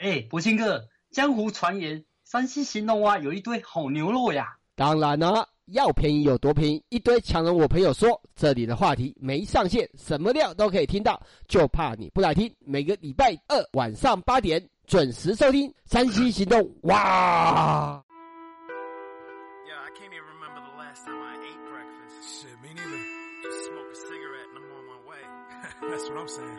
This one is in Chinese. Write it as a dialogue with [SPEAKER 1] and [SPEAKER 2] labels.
[SPEAKER 1] 博兴哥，江湖传言山西兴隆啊有一堆好牛肉呀。
[SPEAKER 2] 当然了，要便宜有多便宜，一堆强人我朋友说，这里的话题没上限，什么料都可以听到，就怕你不来听。每个礼拜二晚上8点准时收听山西行动。哇！
[SPEAKER 3] Yeah, I can't even remember the last time I ate breakfast. Shit, me neither. Just smoke a cigarette and I'm on my way. That's what I'm saying.